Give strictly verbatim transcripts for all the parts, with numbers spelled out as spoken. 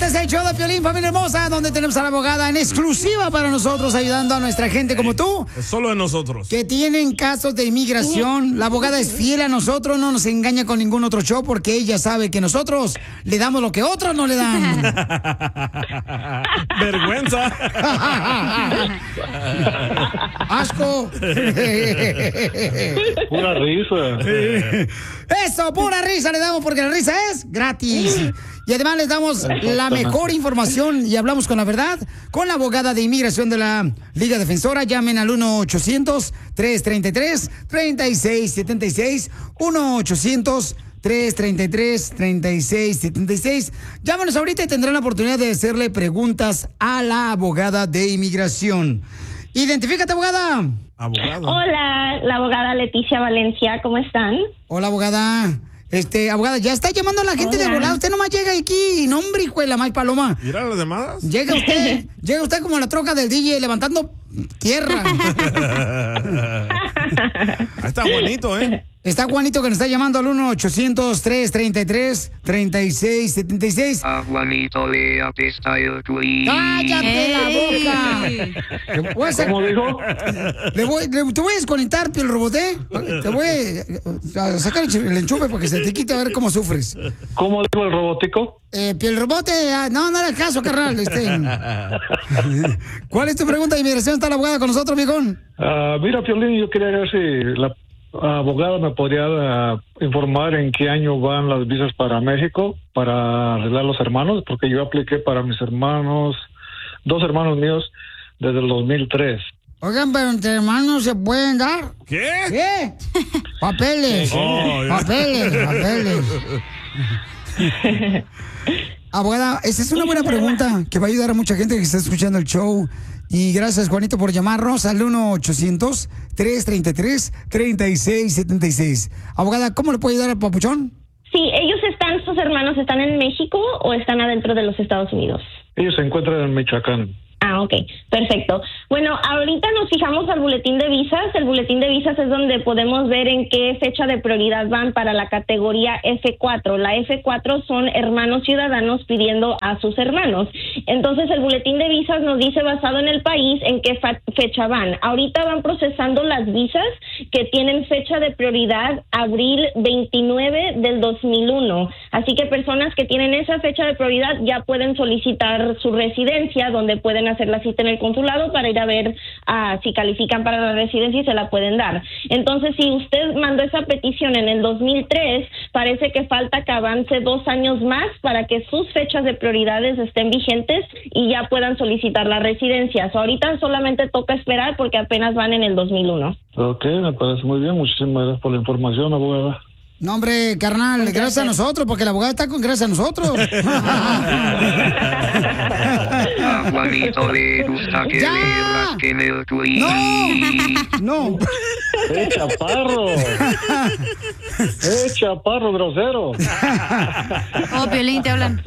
es el show de Piolín, familia hermosa, donde tenemos a la abogada en exclusiva para nosotros, ayudando a nuestra gente como tú. Es solo de nosotros. Que tienen casos de inmigración. La abogada es fiel a nosotros, no nos engaña con ningún otro show, porque ella sabe que nosotros le damos lo que otros no le dan. Vergüenza. Asco. Pura risa. Eso, pura risa le damos, porque la risa es gratis. Y además les damos la mejor información y hablamos con la verdad con la abogada de inmigración de la Liga Defensora. Llamen al uno ochocientos, tres treinta y tres, treinta y seis setenta y seis. uno ochocientos, tres treinta y tres, treinta y seis setenta y seis. Llámanos ahorita y tendrán la oportunidad de hacerle preguntas a la abogada de inmigración. Identifícate, abogada. Abogada. Hola, la abogada Leticia Valencia, ¿cómo están? Hola, abogada. Este, abogada, ya está llamando a la gente. Hola. De volada. Usted nomás llega aquí, no, hombre, hijo de la más paloma. ¿Mira las llamadas? Llega usted, llega usted como la troca del D J levantando tierra. Está bonito, ¿eh? Está Juanito que nos está llamando al uno ochocientos, tres treinta y tres, treinta y seis setenta y seis. A Juanito le apesta el culo. ¡Cállate la boca! A, ¿Cómo dijo? Le voy, le, te voy a desconectar, Piel Roboté. Te voy a, a sacar el, el enchufe para que se te quite a ver cómo sufres. ¿Cómo dijo el robotico? Eh, Piel Robote, ah, no, no hagas caso, carnal. Este. ¿Cuál es tu pregunta de inmigración? ¿Está la abogada con nosotros, viejón? Uh, mira, Piolín, yo quería ver si la abogada me podría uh, informar en qué año van las visas para México para arreglar los hermanos, porque yo apliqué para mis hermanos, dos hermanos míos, desde el dos mil tres. Oigan, pero entre hermanos se pueden dar. ¿Qué? ¿Qué? Papeles. Oh, papeles, papeles. Abogada, esa es una buena pregunta que va a ayudar a mucha gente que está escuchando el show. Y gracias, Juanito, por llamarnos al uno ochocientos, tres treinta y tres, treinta y seis setenta y seis. Abogada, ¿cómo le puede ayudar al papuchón? Sí, ellos están, sus hermanos están en México o están adentro de los Estados Unidos. Ellos se encuentran en Michoacán. Ah, ok, perfecto. Bueno, ahorita nos fijamos al boletín de visas. El boletín de visas es donde podemos ver en qué fecha de prioridad van para la categoría F cuatro. La F cuatro son hermanos ciudadanos pidiendo a sus hermanos. Entonces, el boletín de visas nos dice, basado en el país, en qué fecha van. Ahorita van procesando las visas que tienen fecha de prioridad abril veintinueve del dos mil uno. Así que personas que tienen esa fecha de prioridad ya pueden solicitar su residencia, donde pueden hacer la cita en el consulado para ir a ver uh, si califican para la residencia y se la pueden dar. Entonces, si usted mandó esa petición en el dos mil tres, parece que falta que avance dos años más para que sus fechas de prioridades estén vigentes y ya puedan solicitar la residencia. So, ahorita solamente toca esperar porque apenas van en el dos mil uno. Ok, me parece muy bien. Muchísimas gracias por la información, abogada. No, hombre, carnal, gracias, gracias a nosotros, porque la abogada está con gracias a nosotros. A Juanito le gusta que ¡Ya! le rasquen el culo. No, no. ¡Eh, chaparro! ¡Eh, chaparro grosero! Oh, Piolín, te hablan.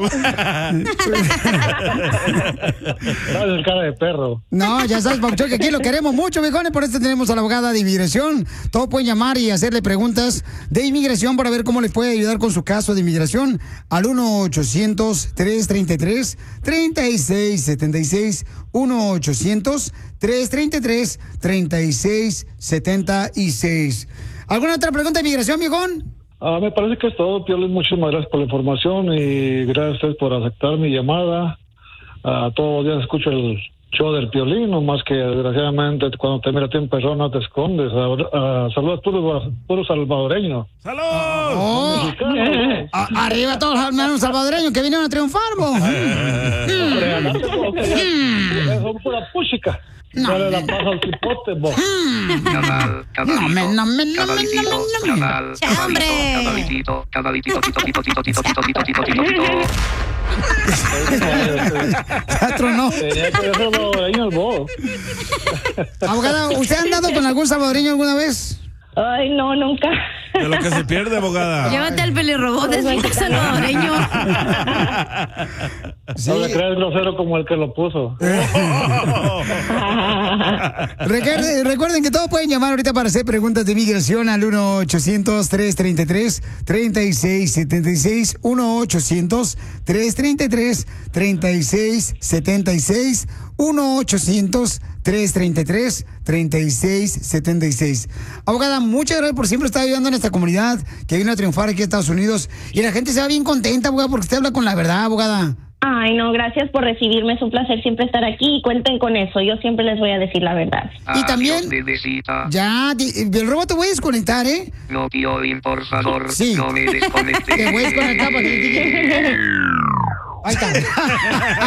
Gracias, cara de perro. No, ya sabes, Papuchón, que aquí lo queremos mucho, viejones, por eso tenemos a la abogada de inmigración. Todos pueden llamar y hacerle preguntas de inmigración para ver cómo les puede ayudar con su caso de inmigración al uno ochocientos, tres treinta y tres, treinta y seis setenta y seis. uno ochocientos, tres treinta y tres, treinta y seis setenta y seis. ¿Alguna otra pregunta de inmigración, viejón? Ah, me parece que es todo, Piolín. Muchísimas gracias por la información y gracias a ustedes por aceptar mi llamada. Ah, todos los días escucho el show del Piolín, nomás que desgraciadamente cuando te mira a ti en persona te escondes. Ah, saludos puro, puro salvadoreño. ¡Salud! Oh, a- arriba todos los hermanos salvadoreños que vinieron a triunfar, vos. Son pura puchica. No, Dale la me- paja al cipote, vos. Cabal, cabalito, No me, no me, no me, cabalitito, no me, no me. cabal, ¡Ya, cabalito, hombre! cabalitito, cabalitito, tito, tito, tito, tito, tito, tito, tito, tito, tito. Ya tronó. Tenía que ser salvadoreño el vos. Abogada, ¿usted ha andado con algún salvadoreño alguna vez? Ay, no, nunca. De lo que se pierde, abogada. Llévate al pelirrobot, es muy salvadoreño. Sí. No le creas grosero como el que lo puso. Recuerden, recuerden que todos pueden llamar ahorita para hacer preguntas de inmigración al uno ochocientos, tres treinta y tres, treinta y seis setenta y seis. uno ochocientos, tres treinta y tres, treinta y seis setenta y seis. uno ochocientos tres treinta y tres treinta y seis setenta y seis. Abogada, muchas gracias por siempre estar ayudando en esta comunidad que viene a triunfar aquí en Estados Unidos. Y la gente se va bien contenta, abogada, porque usted habla con la verdad, abogada. Ay, no, gracias por recibirme. Es un placer siempre estar aquí y cuenten con eso. Yo siempre les voy a decir la verdad. Y también, bebecita. ya, di- del robot te voy a desconectar, ¿eh? No, Piolín, por favor, Sí. no me desconectes. Te voy a desconectar para que... Ahí está.